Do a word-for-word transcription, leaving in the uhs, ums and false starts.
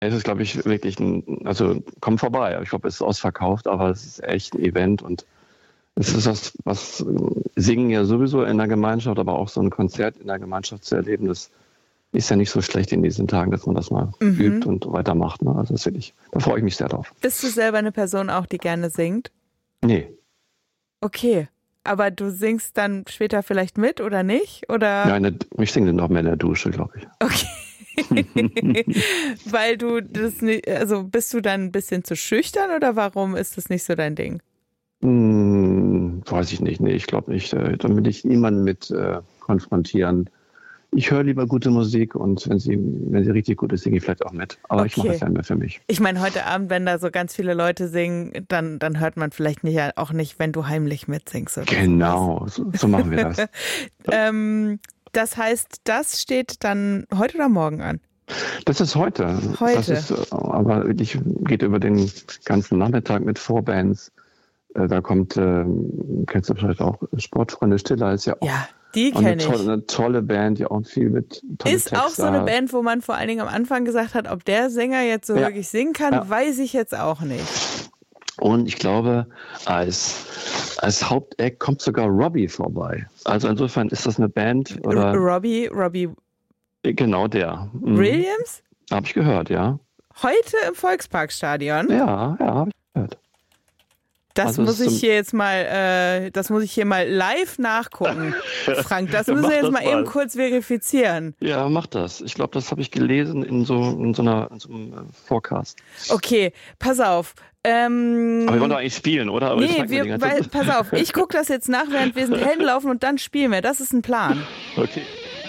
Es ist, glaube ich, wirklich ein, also komm vorbei. Ich glaube, es ist ausverkauft, aber es ist echt ein Event und es ist was, was Singen ja sowieso in der Gemeinschaft, aber auch so ein Konzert in der Gemeinschaft zu erleben, das ist ja nicht so schlecht in diesen Tagen, dass man das mal mhm. übt und weitermacht. Ne? Also das wirklich, da freue ich mich sehr drauf. Bist du selber eine Person auch, die gerne singt? Nee. Okay, aber du singst dann später vielleicht mit oder nicht? Oder? Nein, ich singe noch mehr in der Dusche, glaube ich. Okay. Weil du das nicht, also bist du dann ein bisschen zu schüchtern oder warum ist das nicht so dein Ding? Hm, weiß ich nicht, nee, ich glaube nicht. Äh, da will ich niemanden mit äh, konfrontieren. Ich höre lieber gute Musik und wenn sie, wenn sie richtig gut ist, singe ich vielleicht auch mit. Aber okay. Ich mache das ja mehr für mich. Ich meine, heute Abend, wenn da so ganz viele Leute singen, dann, dann hört man vielleicht nicht, auch nicht, wenn du heimlich mitsingst. Oder genau, so, so machen wir das. ähm, das heißt, das steht dann heute oder morgen an? Das ist heute. Heute. Das ist, aber wirklich geht über den ganzen Nachmittag mit Vorbands. Da kommt, äh, kennst du vielleicht auch, Sportfreunde Stiller ist ja auch ja, die kenne ich. Tolle, eine tolle Band, die auch viel mit tolle Ist Texte auch so eine hat. Band, wo man vor allen Dingen am Anfang gesagt hat, ob der Sänger jetzt so ja. wirklich singen kann, ja. weiß ich jetzt auch nicht. Und ich glaube, als, als Haupteck kommt sogar Robbie vorbei. Also insofern ist das eine Band. Oder Robbie, Robbie. Genau der. Mhm. Williams? Habe ich gehört, ja. Heute im Volksparkstadion? Ja, ja, habe ich gehört. Das also muss ich hier jetzt mal, äh, das muss ich hier mal live nachgucken, Frank. Das müssen wir jetzt mal, mal eben kurz verifizieren. Ja, mach das. Ich glaube, das habe ich gelesen in so, in so, einer, in so einem Forecast. Okay, pass auf. Ähm, Aber wir wollen doch eigentlich spielen, oder? Aber nee, wir, weil, pass auf. Ich gucke das jetzt nach, während wir sind hinlaufen und dann spielen wir. Das ist ein Plan. Okay.